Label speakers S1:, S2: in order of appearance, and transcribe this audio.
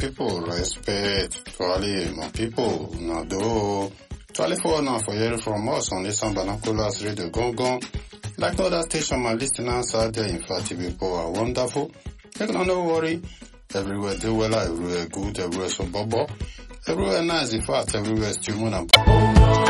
S1: people, respect to all my people. Now do 24 now for hearing from us on this Binoculars Radio Gongon. Like other station, my listeners out there, in fact, people are wonderful. You can no worry. Everywhere do well, everywhere good, everywhere so bubble. Everywhere nice, in fact, everywhere still moon and